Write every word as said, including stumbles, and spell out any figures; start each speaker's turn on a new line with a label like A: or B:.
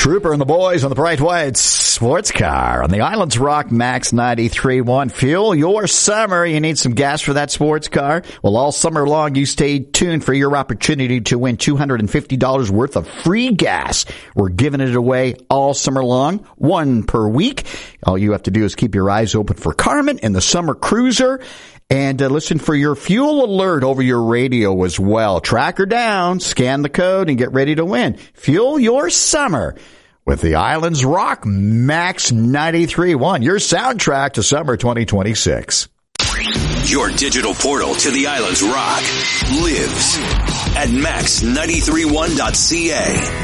A: Trooper and the boys on the bright white sports car on the Islands Rock Max ninety-three point one. Fuel your summer. You need some gas for that sports car? Well, all summer long, you stay tuned for your opportunity to win two hundred fifty dollars worth of free gas. We're giving it away all summer long, one per week. All you have to do is keep your eyes open for Carmen in the summer cruiser. And uh, listen for your fuel alert over your radio as well. Track her down, scan the code, and get ready to win. Fuel your summer with the Islands Rock Max ninety-three point one, your soundtrack to summer twenty twenty-six.
B: Your digital portal to the Islands Rock lives at max nine three one dot c a.